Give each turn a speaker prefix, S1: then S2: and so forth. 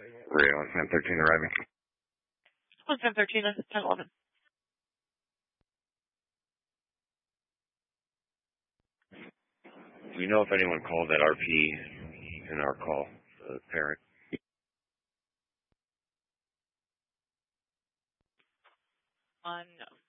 S1: Ray on 1013 arriving.
S2: 1013, 1011.
S1: Do you know if anyone called that RP in our call, the parent?
S2: No.